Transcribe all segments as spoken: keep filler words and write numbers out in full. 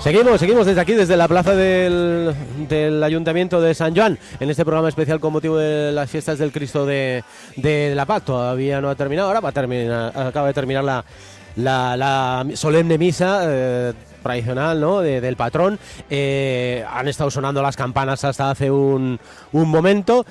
Seguimos, seguimos desde aquí, desde la plaza del, del Ayuntamiento de San Joan, en este programa especial con motivo de las fiestas del Cristo de, de la Paz. Todavía no ha terminado, ahora va a terminar, acaba de terminar la, la, la solemne misa eh, tradicional, ¿no?, de, del patrón. Eh, han estado sonando las campanas hasta hace un, un momento.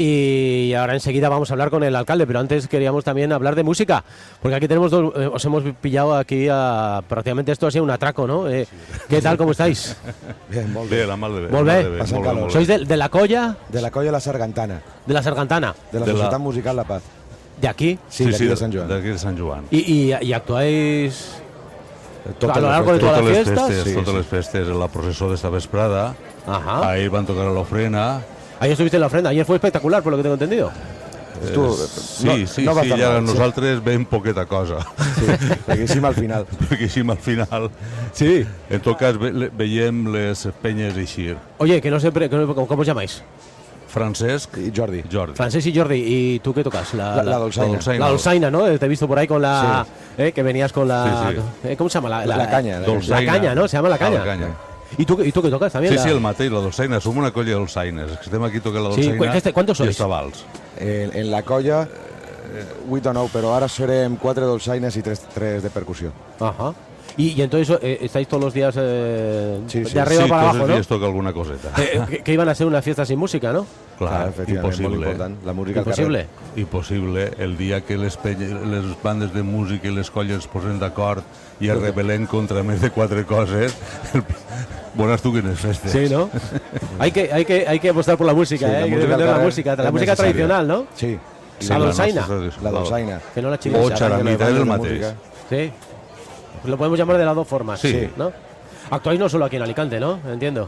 Y ahora enseguida vamos a hablar con el alcalde, pero antes queríamos también hablar de música, porque aquí tenemos dos, eh, os hemos pillado aquí a, prácticamente esto ha sido un atraco, ¿no? Eh, ¿Qué tal, cómo estáis? Bien, molt bé. Molt bé, molt bé. molt bé, molt bé. ¿Sois de, de la Colla? De la Colla La Sargantana. De la Sargantana. De la De Societat la- Musical La Paz. ¿De aquí? Sí, Sí, d'aquí sí, de Sant Joan. d'aquí de Sant Joan. ¿Y, y, y actuáis Totes a lo les largo de festes. toda la Totes les fiesta? festes, Sí, totes sí. les festes, en la processó d'esta vesprada, Ajá. ahir van tocar a l'ofrena. Ayer estuviste en la ofrenda, ayer fue espectacular, por lo que tengo entendido. Tu, Sí, no- sí, no vas sí, tan i ara mal, sí. nosaltres veiem poqueta cosa, Sí, perquè així al final. perquè així al final, Sí. en tot cas, ve, le- veiem les penyes eixir. Oye, que no sé, pre- que no- ¿cómo, cómo os llamáis? Francesc, I Jordi. Jordi. Francés y Jordi. ¿Y tú qué tocas? La, la dolçaina. la dolçaina. La dolçaina, ¿no? Te he visto por ahí con la... Eh, que venías con la... Sí, eh, ¿Cómo se llama? La, La caña, la La caña, ¿no? Se llama la caña. Ah, la canya. ¿Y tú, ¿Y tú qué tocas también? Sí, la- sí, el mateix, la dolçaina. Som una colla de dolçaines. És que estem aquí tocant la Sí, dolçaina cu- este- ¿cuántos i sois? els tabals. En, en la Colla, vuit o nou, però ara serem quatre dolçaines i tres, tres de percussió. Ajá. Y, y entonces eh, estáis todos los días eh, Sí, sí. de arriba sí, para tots abajo, els ¿no? dies toca alguna coseta. Eh, que, que iban a ser una fiesta sin música, ¿no? Clar, efectivament, molt impossible. important. La música al Imposible. carrer. Impossible. El dia que les, penya, les bandes de música i les colles es posen d'acord i es rebel·len contra més de quatre coses, el... Buenas tú quienes festes. Sí, ¿no? hay, que, hay, que, hay que apostar por la música, Sí, ¿eh? la Hay que música al defender la carrer música, la es música necesaria. tradicional, ¿no? Sí. Sí, la la dolçaina. nostra La tradicional. dolçaina. Que no la O chivis. charamita Bandes és el de mateix. música. Sí. Lo podemos llamar de las dos formas, Sí. ¿no? Actuáis no solo aquí en Alicante, ¿no? Entiendo.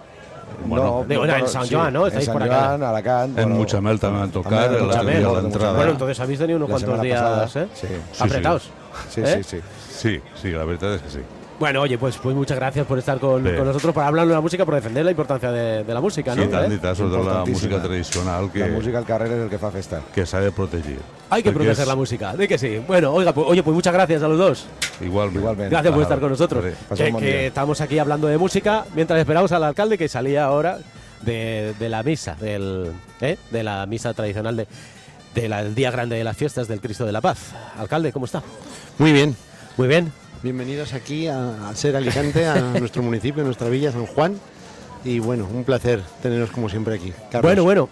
Bueno, digo, en San Joan, ¿no? En Estáis San por acá. Joan, Alacant... En bueno, Muchamel també van tocar, també en el Muchamel, día a Muchamel. l'entrada. Bueno, entonces habéis tenido unos La cuantos semana días pasada, ¿eh? sí. Sí, apretados. Sí, ¿Eh? sí, sí. Sí, sí, la veritat és que sí. Bueno, oye, pues, pues muchas gracias por estar con, Bé. con nosotros, para hablar de la música, por defender la importancia de, de la música, ¿no? Sí, tant ¿Eh? i tant, sobre la Importantíssima. música tradicional que, La música al carrer és el que fa festa. que s'ha de protegir. Hay que Perquè proteger és- la música, de que sí. Bueno, oiga, pues, oye, pues muchas gracias a los dos. Igualment. Igualment. Gracias por Vale. estar con nosotros. Vale. Pasad un Que, buen que día. estamos aquí hablando de música mientras esperamos al alcalde que salía ahora de, de la misa, del, ¿eh? de la misa tradicional de, de la- del día grande de las fiestas del Cristo de la Paz. Alcalde, ¿cómo está? Muy bien. Muy bien. Bienvenidos aquí a, a Ser Alicante, a nuestro municipio, a nuestra villa, San Juan. Y bueno, un placer teneros como siempre aquí. Carlos. Bueno, bueno,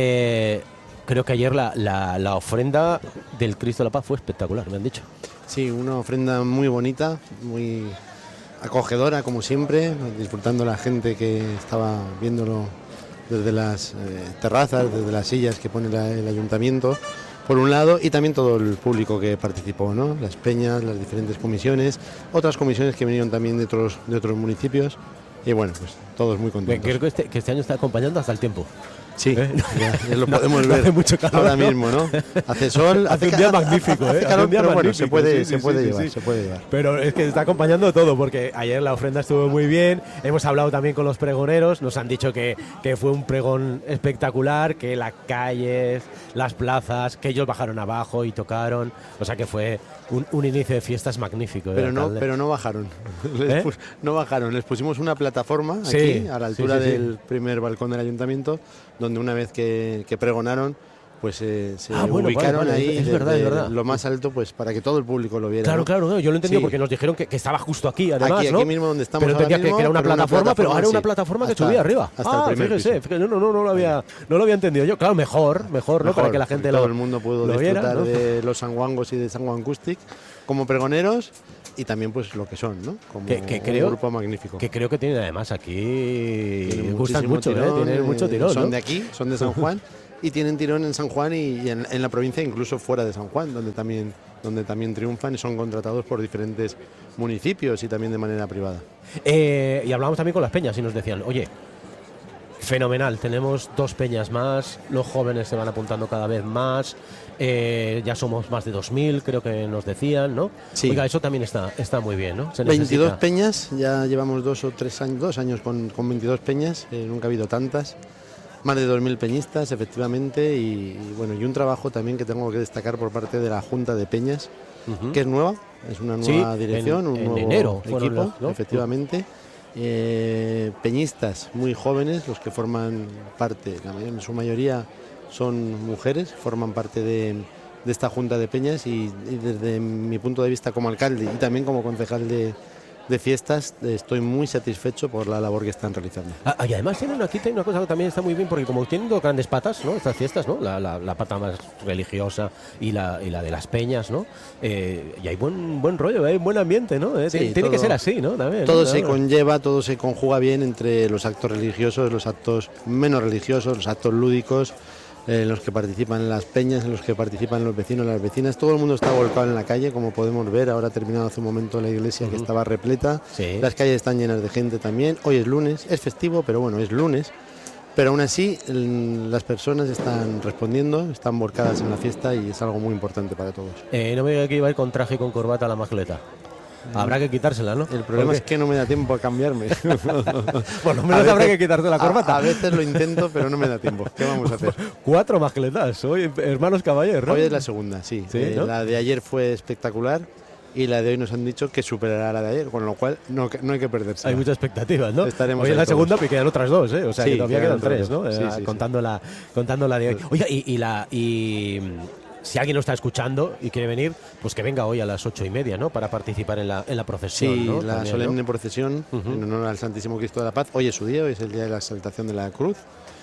eh, creo que ayer la, la, la ofrenda del Cristo de la Paz fue espectacular, me han dicho. Sí, una ofrenda muy bonita, muy acogedora como siempre, disfrutando la gente que estaba viéndolo desde las eh, terrazas, desde las sillas que pone la- el ayuntamiento, por un lado, y también todo el público que participó, ¿no? Las peñas, las diferentes comisiones, otras comisiones que vinieron también de otros, de otros municipios, y bueno, pues todos muy contentos. Creo que este, que este año está acompañando hasta el tiempo. Sí, ¿Eh? ya, ya lo No, podemos no ver hace mucho calor, ahora ¿no? mismo, ¿no? Hace sol, Hace un ca- día ha- magnífico, hace ¿eh? Hace calor, un día pero bueno, magnífico, se puede, sí, se sí, puede sí, llevar, sí. se puede llevar. Pero es que está acompañando todo, porque ayer la ofrenda estuvo muy bien. Hemos hablado también con los pregoneros. Nos han dicho que, que fue un pregón espectacular, que las calles, las plazas, que ellos bajaron abajo y tocaron. O sea que fue un, un inicio de fiestas magnífico. ¿eh, Pero no, alcalde? pero no bajaron. Les ¿Eh? pus- no bajaron. Les pusimos una plataforma Sí, aquí, a la sí, altura sí, sí. del primer balcón del ayuntamiento, donde una vez que, que pregonaron, pues eh, se Ah, bueno, ubicaron vale, vale, ahí es desde verdad, es verdad. lo más alto, pues para que todo el público lo viera. Claro, ¿no? claro, no, yo lo he entendido Sí. porque nos dijeron que, que estaba justo aquí, además, Aquí, ¿no? aquí mismo donde estamos pero ahora entendía que, mismo, que era una pero una plataforma, pero ahora era una sí. plataforma que Hasta- subía arriba. hasta ah, el primer fíjese, piso. fíjese, no, no, no, no lo había, no lo había entendido yo. Claro, mejor, mejor, ¿no? Mejor, Para que la porque gente todo lo, el mundo pudo lo disfrutar viera, ¿no? de los sanguangos y de San Juan Acoustic como pregoneros y también pues lo que son, ¿no? Como Que- que un creo- grupo magnífico. Que creo que tienen además aquí. Tienen Gustan muchísimo mucho, tirón, ¿eh? Tienen eh, mucho tirón. Son ¿no? de aquí, son de San Juan y tienen tirón en San Juan y, y en, en la provincia, incluso fuera de San Juan, donde también, donde también triunfan y son contratados por diferentes municipios y también de manera privada. Eh, y hablamos también con las peñas y nos decían, oye, fenomenal, tenemos dos peñas más, los jóvenes se van apuntando cada vez más, eh, ya somos más de dos mil, creo que nos decían, ¿no? Sí. Oiga, eso también está, está muy bien, ¿no? Se veintidós necesita. peñas, ya llevamos dos o tres años, dos años con, con veintidós peñas, eh, nunca ha habido tantas. Más de dos mil peñistas, efectivamente, y, y bueno, y un trabajo también que tengo que destacar por parte de la Junta de Peñas, Ujú. que es nueva, es una Sí, nueva en- dirección, un en nuevo enero fueron equipo, las, ¿no? efectivamente, eh, peñistas muy jóvenes, los que forman parte, la mayor, en su mayoría son mujeres, forman parte de, de esta Junta de Peñas y, y desde mi punto de vista como alcalde y también como concejal de, de fiestas, estoy muy satisfecho por la labor que están realizando. Ah, y además tienen aquí tienen una cosa que también está muy bien, porque como tienen dos grandes patas, ¿no? Estas fiestas, ¿no? La, la, la pata más religiosa y la, y la de las peñas, ¿no? Eh, y hay buen buen rollo, hay buen ambiente, ¿no? Eh, Sí, tiene todo, que ser así, ¿no? También, todo ¿no? se Claro. conlleva, todo se conjuga bien entre los actos religiosos, los actos menos religiosos, los actos lúdicos, en los que participan las peñas, en los que participan los vecinos, las vecinas. Todo el mundo está volcado en la calle, como podemos ver. Ahora ha terminado hace un momento la iglesia, uh-huh, que estaba repleta. Sí. Las calles están llenas de gente también. Hoy es lunes, es festivo, pero bueno, es lunes. Pero aún así, el, las personas están respondiendo, están volcadas en la fiesta y es algo muy importante para todos. Eh, no me diga que iba a ir con traje y con corbata a la Macleta. Habrá que quitársela, ¿no? El problema es que no me da tiempo a cambiarme. Por lo menos habrá que quitarte la corbata. A, a veces lo intento, pero no me da tiempo. ¿Qué vamos a hacer? Cuatro Macletas, hoy hermanos Caballero, ¿no? Hoy es la segunda, sí. ¿Sí, eh, no? La de ayer fue espectacular y la de hoy nos han dicho que superará la de ayer, con lo cual no, no hay que perderse. Hay muchas expectativas, ¿no? Estaremos hoy es ahí la todos. segunda, pero quedan otras dos, ¿eh? O sea, Sí, que todavía quedan quedan otras tres, ¿no? dos. Sí, Eh, sí, sí. contando, la, contando la de hoy. Oiga, y, y la... Y, si alguien no está escuchando y quiere venir, pues que venga hoy a las ocho y media, ¿no? Para participar en la, en la procesión, Sí, ¿no? la También, solemne ¿no? procesión Uh-huh. en honor al Santísimo Cristo de la Paz. Hoy es su día, hoy es el día de la exaltación de la cruz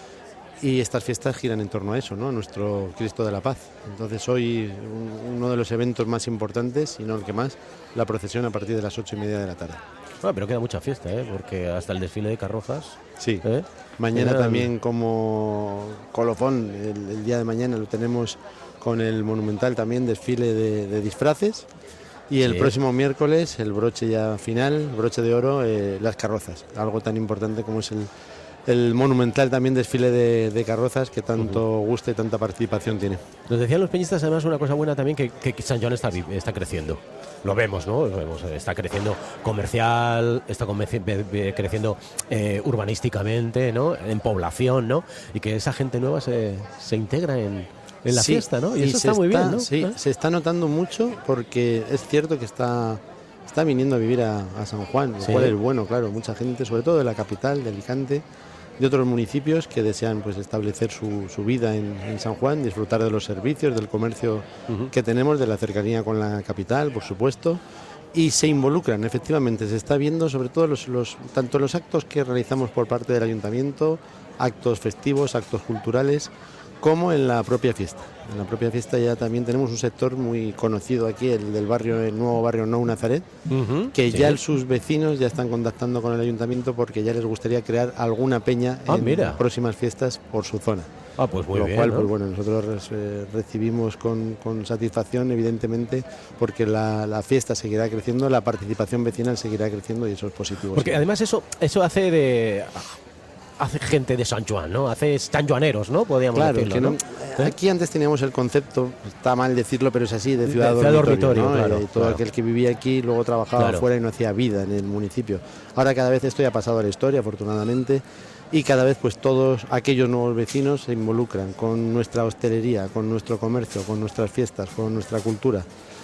y estas fiestas giran en torno a eso, ¿no? A nuestro Cristo de la Paz. Entonces hoy un- uno de los eventos más importantes, y no el que más, la procesión a partir de las ocho y media de la tarde. Ah, pero queda mucha fiesta, ¿eh? Porque hasta el desfile de carrozas... Sí. ¿eh? Mañana Quedan- también como colofón, el, el día de mañana lo tenemos con el monumental también desfile de, de disfraces y el Sí. próximo miércoles el broche ya final, broche de oro, eh, las carrozas, algo tan importante como es el, el monumental también desfile de, de carrozas que tanto gusto y tanta participación tiene. Nos decían los peñistas además una cosa buena también, que, que San Joan está, vi- está creciendo. Lo vemos, ¿no? Lo vemos, está creciendo comercial, está convenci- be- be- creciendo eh, urbanísticamente, ¿no? En población, ¿no? Y que esa gente nueva se, se integra en, en la Sí, fiesta, ¿no? Y, y eso se está muy bien, ¿no? Sí, ¿Eh? se está notando mucho porque es cierto que está, está viniendo a vivir a, a San Juan, lo Sí. cual es bueno, claro, mucha gente, sobre todo de la capital, de Alicante, de otros municipios que desean pues establecer su, su vida en, en San Juan, disfrutar de los servicios, del comercio Ujú. que tenemos, de la cercanía con la capital, por supuesto, y se involucran, efectivamente, se está viendo sobre todo los, los, tanto los actos que realizamos por parte del ayuntamiento, actos festivos, actos culturales, como en la propia fiesta. En la propia fiesta ya también tenemos un sector muy conocido aquí, el del barrio, el nuevo barrio Nou Nazaret, Ujú, que sí. ya sus vecinos ya están contactando con el ayuntamiento porque ya les gustaría crear alguna peña Ah, en mira. próximas fiestas por su zona. Ah, pues muy Lo bien, cual, ¿no? pues bueno, nosotros eh, recibimos con, con satisfacción, evidentemente, porque la, la fiesta seguirá creciendo, la participación vecinal seguirá creciendo y eso es positivo. Porque sí. además eso eso hace de... hace gente de San Juan, ¿no? Hace sanjuaneros, ¿no? Podríamos Claro, decirlo, que no, ¿no? eh, aquí antes teníamos el concepto, está mal decirlo, pero es así, de ciudad, De ciudad dormitorio, dormitorio, ¿no? claro, Eh, todo claro. aquel que vivía aquí luego trabajaba Claro. fuera y no hacía vida en el municipio. Ahora cada vez esto ya ha pasado a la historia, afortunadamente, y cada vez pues todos aquellos nuevos vecinos se involucran con nuestra hostelería, con nuestro comercio, con nuestras fiestas, con nuestra cultura.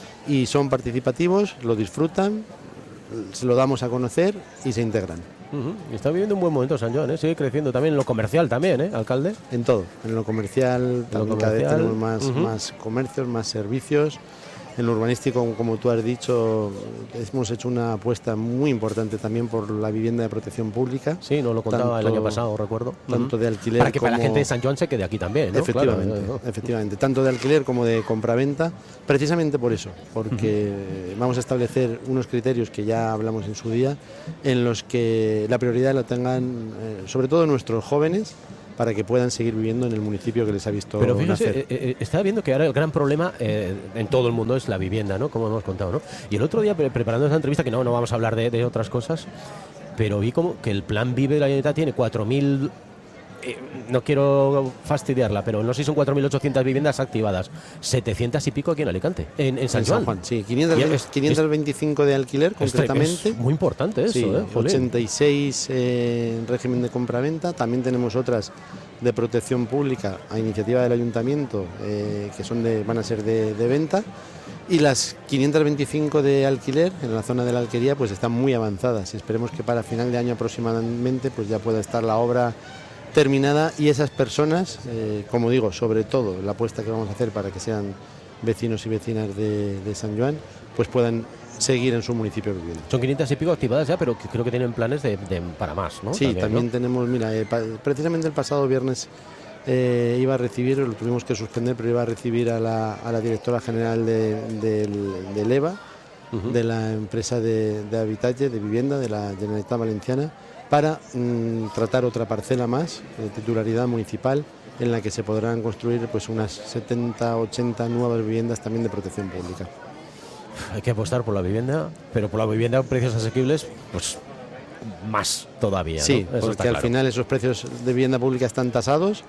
Y son participativos, lo disfrutan, se lo damos a conocer y se integran. Ujú. Y está viviendo un buen momento San Joan, ¿eh? Sigue creciendo también en lo comercial también, ¿eh, alcalde? En todo, en lo comercial, también cada vez comercial, tenemos más, ujú. más comercios, más servicios. En lo urbanístico, como tú has dicho, hemos hecho una apuesta muy importante también por la vivienda de protección pública. Sí, nos lo contaba el Tanto- año pasado, recuerdo. Tanto Ujú. de alquiler Para que para la como- gente de San Joan se quede aquí también, ¿no? Efectivamente, Claro, ¿no? efectivamente, tanto de alquiler como de compraventa, precisamente por eso, porque vamos a establecer unos criterios que ya hablamos en su día, en los que la prioridad la tengan eh, sobre todo nuestros jóvenes, para que puedan seguir viviendo en el municipio que les ha visto Pero fíjese, nacer. eh, eh, estaba viendo que ahora el gran problema eh, en todo el mundo es la vivienda, ¿no? Como hemos contado, ¿no? Y el otro día, pre- preparando esta entrevista, que no, no vamos a hablar de, de otras cosas, pero vi como que el plan Vive de la Generalitat tiene cuatro mil... eh, no quiero fastidiarla, pero no sé si son cuatro mil ochocientas viviendas activadas, setecientos y pico aquí en Alicante, en, en San En Juan. San Juan, sí, quinientos, Y es- quinientos veinticinco de alquiler Es, tre- concretamente. es muy importante eso, Sí, ¿eh? Jolín. ochenta y seis eh, en régimen de compraventa. También tenemos otras de protección pública a iniciativa del ayuntamiento, eh, que son de, van a ser de, de venta, y las quinientas veinticinco de alquiler en la zona de la Alquería pues están muy avanzadas y esperemos que para final de año aproximadamente pues ya pueda estar la obra terminada y esas personas, eh, como digo, sobre todo la apuesta que vamos a hacer para que sean vecinos y vecinas de, de San Joan, pues puedan seguir en su municipio viviendo. Son quinientas y pico activadas ya, pero que creo que tienen planes de, de para más, ¿no? Sí, también, también ¿no? tenemos, mira, eh, pa, precisamente el pasado viernes eh, iba a recibir, lo tuvimos que suspender, pero iba a recibir a la, a la directora general de, de, del EVA, uh-huh. de la empresa de, de Habitatge, de vivienda, de la Generalitat Valenciana, para mmm, tratar otra parcela más, de titularidad municipal, en la que se podrán construir pues unas setenta, ochenta nuevas viviendas también de protección pública. Hay que apostar por la vivienda, pero por la vivienda a precios asequibles, pues más todavía. Sí, ¿no? porque al final esos precios de vivienda pública están tasados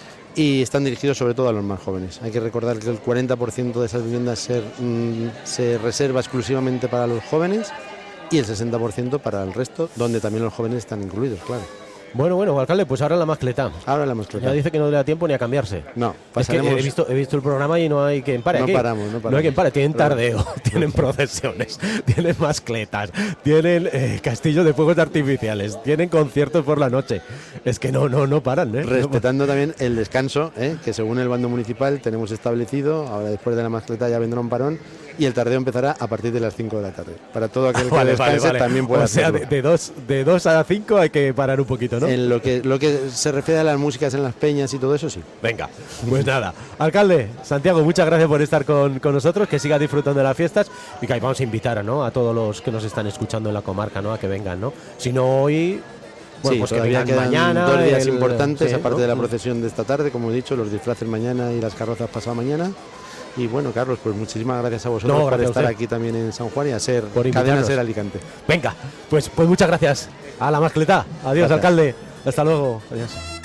y están dirigidos sobre todo a los más jóvenes. Hay que recordar que el cuarenta por ciento de esas viviendas se, mm, se reserva exclusivamente para los jóvenes y el sesenta por ciento para el resto, donde también los jóvenes están incluidos, claro. Bueno, bueno, alcalde, pues ahora la mascleta. Ahora la mascleta. Ya dice que no le da tiempo ni a cambiarse. No, pasaremos... Es que he visto, he visto el programa y no hay quien pare. No aquí. paramos, no paramos. No hay quien pare. Tienen tardeo, tienen procesiones, tienen mascletas, tienen eh, castillos de fuegos artificiales, tienen conciertos por la noche. Es que no, no, no paran, ¿eh? Respetando también el descanso, ¿eh? Que según el bando municipal tenemos establecido. Ahora después de la mascleta ya vendrá un parón. Y el tardeo empezará a partir de las cinco de la tarde. Para todo aquel que vale, descanse vale, vale. también puede O sea, hacerlo. de, de, dos, de dos a cinco hay que parar un poquito, ¿no? En lo que, lo que se refiere a las músicas en las peñas y todo eso, sí. Venga, pues nada. Alcalde, Santiago, muchas gracias por estar con, con nosotros, que siga disfrutando de las fiestas y que vamos a invitar, ¿no?, a todos los que nos están escuchando en la comarca, ¿no?, a que vengan, ¿no? Si no hoy... Bueno, sí, pues que todavía vengan quedan mañana. dos días el, importantes, sí, aparte ¿no? de la procesión de esta tarde, como he dicho, los disfraces mañana y las carrozas pasado mañana. Y bueno, Carlos, pues muchísimas gracias a vosotros No, por gracias estar a usted. aquí también en San Juan y a ser Por Cadena invitarnos. Ser Alicante. Venga, pues, pues muchas gracias a la mascleta. Adiós, Gracias. alcalde. Hasta luego. Adiós.